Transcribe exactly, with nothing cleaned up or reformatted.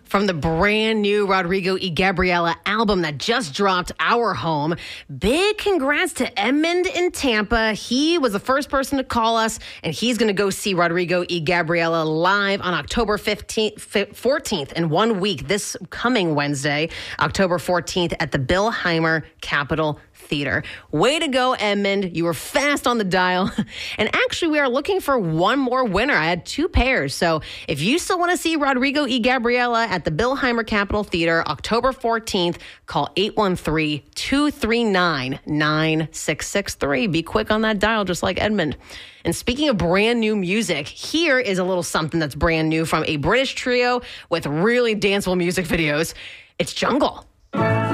From the brand new Rodrigo y Gabriela album that just dropped, Our Home, big congrats to Edmund in Tampa. He was the first person to call us, and he's going to go see Rodrigo y Gabriela live on October fifteenth, fourteenth in one week, this coming Wednesday, October fourteenth at the Bill Heimer Capitol Theater. Way to go, Edmund. You were fast on the dial. And actually, we are looking for one more winner. I had two pairs. So if you still want to see Rodrigo y Gabriela at the Bill Heimer Capitol Theater, October fourteenth, call eight one three, two three nine, nine six six three. Be quick on that dial, just like Edmund. And speaking of brand new music, here is a little something that's brand new from a British trio with really danceable music videos. It's Jungle.